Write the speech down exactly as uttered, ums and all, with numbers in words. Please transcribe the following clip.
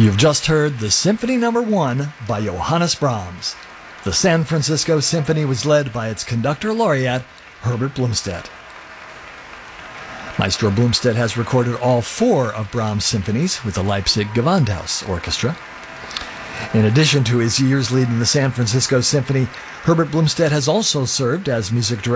You've just heard the Symphony Number One by Johannes Brahms. The San Francisco Symphony was led by its conductor laureate, Herbert Blomstedt. Maestro Blomstedt has recorded all four of Brahms' symphonies with the Leipzig Gewandhaus Orchestra. In addition to his years leading the San Francisco Symphony, Herbert Blomstedt has also served as music director